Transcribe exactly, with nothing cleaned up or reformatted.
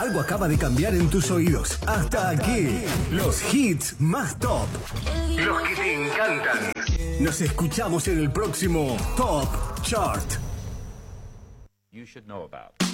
Algo acaba de cambiar en tus oídos. Hasta aquí, los hits más top. Los que te encantan. Nos escuchamos en el próximo Top Chart. You should know about.